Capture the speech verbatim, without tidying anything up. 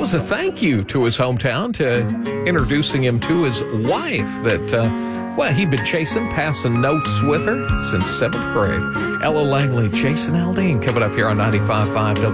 was a thank you to his hometown, to introducing him to his wife that, uh, well, he'd been chasing, passing notes with her since seventh grade. Ella Langley, Jason Aldean, coming up here on ninety-five point five